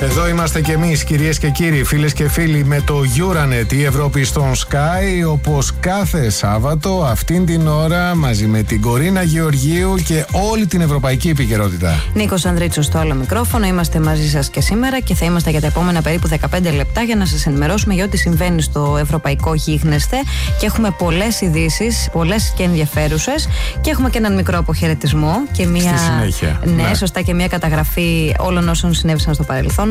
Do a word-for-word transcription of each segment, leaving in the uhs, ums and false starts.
Εδώ είμαστε κι εμείς, κυρίες και κύριοι, φίλες και φίλοι, με το Euranet, η Ευρώπη στον Sky, όπως κάθε Σάββατο αυτήν την ώρα, μαζί με την Κορίνα Γεωργίου και όλη την ευρωπαϊκή επικαιρότητα. Νίκος Ανδρίτσος στο άλλο μικρόφωνο, είμαστε μαζί σας και σήμερα και θα είμαστε για τα επόμενα περίπου δεκαπέντε λεπτά για να σας ενημερώσουμε για ό,τι συμβαίνει στο ευρωπαϊκό γίγνεσθε και έχουμε πολλές ειδήσεις, πολλές και ενδιαφέρουσες και έχουμε και έναν μικρό αποχαιρετισμό και μια... Στη συνέχεια. Ναι, ναι, σωστά, και μια καταγραφή όλων όσων συνέβησαν στο παρελθόν.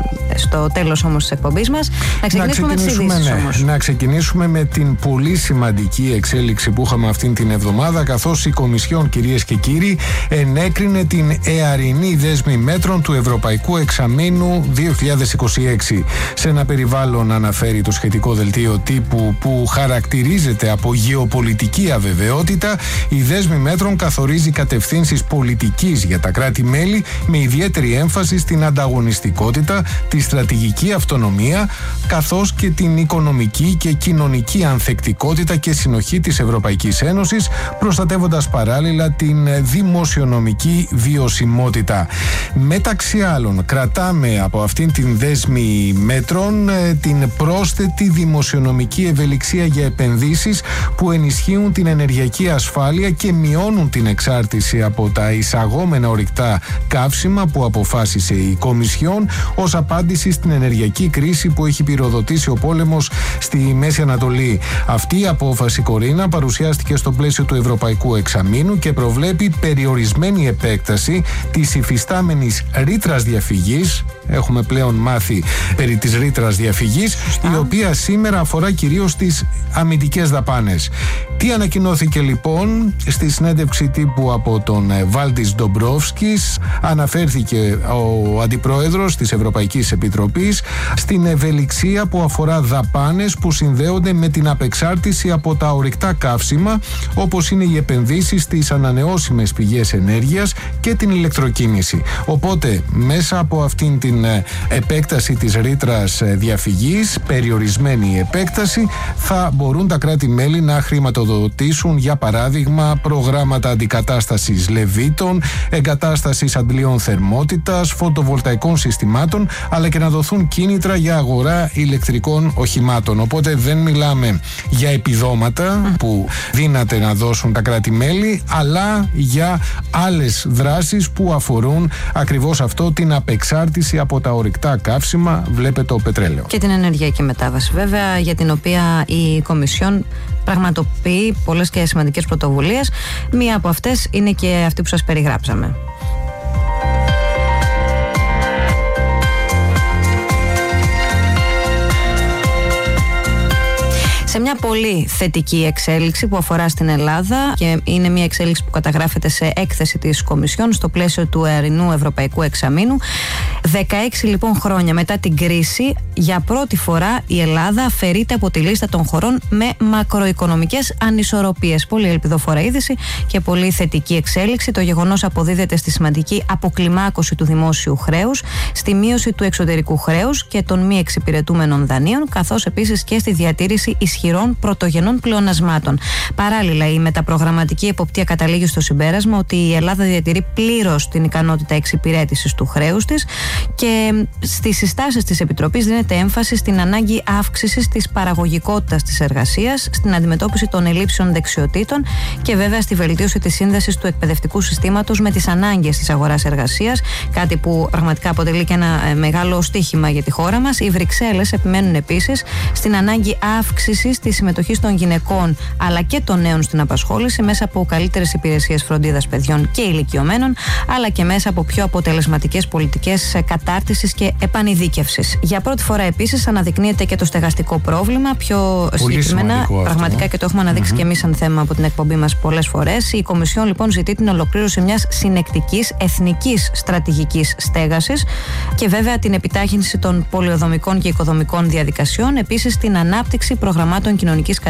Στο τέλος όμως της εκπομπής μας. Να ξεκινήσουμε, να ξεκινήσουμε με τις ειδήσεις, ναι, όμως. Να ξεκινήσουμε με την πολύ σημαντική εξέλιξη που είχαμε αυτήν την εβδομάδα, καθώς η Κομισιόν, κυρίες και κύριοι, ενέκρινε την εαρινή δέσμη μέτρων του Ευρωπαϊκού Εξαμήνου δύο χιλιάδες είκοσι έξι. Σε ένα περιβάλλον, αναφέρει το σχετικό δελτίο τύπου, που χαρακτηρίζεται από γεωπολιτική αβεβαιότητα, η δέσμη μέτρων καθορίζει κατευθύνσεις πολιτικής για τα κράτη-μέλη με ιδιαίτερη έμφαση στην ανταγωνιστικότητα, τη στρατηγική αυτονομία, καθώς και την οικονομική και κοινωνική ανθεκτικότητα και συνοχή της Ευρωπαϊκής Ένωσης, προστατεύοντας παράλληλα την δημοσιονομική βιωσιμότητα. Μεταξύ άλλων, κρατάμε από αυτήν την δέσμη μέτρων την πρόσθετη δημοσιονομική ευελιξία για επενδύσεις που ενισχύουν την ενεργειακή ασφάλεια και μειώνουν την εξάρτηση από τα εισαγόμενα ορυκτά καύσιμα, που αποφάσισε η Κομισιόν ως απάντηση στην ενεργειακή κρίση που έχει πυροδοτήσει ο πόλεμος στη Μέση Ανατολή. Αυτή η απόφαση, Κορίνα, παρουσιάστηκε στο πλαίσιο του Ευρωπαϊκού Εξαμήνου και προβλέπει περιορισμένη επέκταση της υφιστάμενης ρήτρας διαφυγής. Έχουμε πλέον μάθει περί της ρήτρας διαφυγής, η οποία σήμερα αφορά κυρίως τις αμυντικές δαπάνες. Τι ανακοινώθηκε λοιπόν στη συνέντευξη τύπου από τον Βάλντις Ντομπρόφσκης? Αναφέρθηκε ο Αντιπρόεδρος της Ευρωπαϊκής Επιτροπής στην ευελιξία που αφορά δαπάνες που συνδέονται με την απεξάρτηση από τα ορυκτά καύσιμα, όπως είναι οι επενδύσεις στις ανανεώσιμες πηγές ενέργειας και την ηλεκτροκίνηση. Οπότε, μέσα από αυτήν την επέκταση της ρήτρας διαφυγής, περιορισμένη επέκταση, θα μπορούν τα κράτη-μέλη να χρηματοδοτήσουν, για παράδειγμα, προγράμματα αντικατάστασης λεβίτων, εγκατάστασης αντλίων θερμότητας, φωτοβολταϊκών συστημάτων, αλλά και να δοθούν κίνητρα για αγορά ηλεκτρικών οχημάτων. Οπότε δεν μιλάμε για επιδόματα που δύναται να δώσουν τα κράτη-μέλη, αλλά για άλλες δράσεις που αφορούν ακριβώς αυτό, την απεξάρτηση από τα ορυκτά καύσιμα, βλέπετε το πετρέλαιο. Και την ενεργειακή μετάβαση, βέβαια, για την οποία η Κομισιόν πραγματοποιεί πολλές και σημαντικές πρωτοβουλίες. Μία από αυτές είναι και αυτή που σας περιγράψαμε. Σε μια πολύ θετική εξέλιξη που αφορά στην Ελλάδα, και είναι μια εξέλιξη που καταγράφεται σε έκθεση της Κομισιόν στο πλαίσιο του εαρινού Ευρωπαϊκού Εξαμήνου. δεκαέξι λοιπόν χρόνια μετά την κρίση, για πρώτη φορά η Ελλάδα αφαιρείται από τη λίστα των χωρών με μακροοικονομικές ανισορροπίες. Πολύ ελπιδοφόρα είδηση και πολύ θετική εξέλιξη. Το γεγονός αποδίδεται στη σημαντική αποκλιμάκωση του δημόσιου χρέους, στη μείωση του εξωτερικού χρέους και των μη εξυπηρετούμενων δανείων, καθώς επίσης και στη διατήρηση ισχυρών πρωτογενών πλεονασμάτων. Παράλληλα, η μεταπρογραμματική εποπτεία καταλήγει στο συμπέρασμα ότι η Ελλάδα διατηρεί πλήρως την ικανότητα εξυπηρέτησης του χρέους της και στις συστάσεις της Επιτροπής δίνεται έμφαση στην ανάγκη αύξησης της παραγωγικότητας της εργασίας, στην αντιμετώπιση των ελλείψεων δεξιοτήτων και βέβαια στη βελτίωση της σύνδεσης του εκπαιδευτικού συστήματος με τις ανάγκες της αγοράς εργασίας, κάτι που πραγματικά αποτελεί και ένα μεγάλο στίχημα για τη χώρα μας. Οι Βρυξέλλες επιμένουν επίσης στην ανάγκη αύξησης της συμμετοχής των γυναικών αλλά και των νέων στην απασχόληση μέσα από καλύτερες υπηρεσίες φροντίδας παιδιών και ηλικιωμένων, αλλά και μέσα από πιο αποτελεσματικές πολιτικές κατάρτισης και επανειδίκευσης. Για πρώτη φορά επίσης αναδεικνύεται και το στεγαστικό πρόβλημα πιο πολύ συγκεκριμένα, πραγματικά, και το έχουμε αναδείξει mm-hmm. και εμείς σαν θέμα από την εκπομπή μας πολλές φορές. Η Κομισιόν λοιπόν ζητεί την ολοκλήρωση μιας συνεκτικής εθνικής στρατηγικής στέγασης και βέβαια την επιτάχυνση των πολεοδομικών και οικοδομικών διαδικασιών, επίσης την ανάπτυξη προγραμμάτων κοινωνικής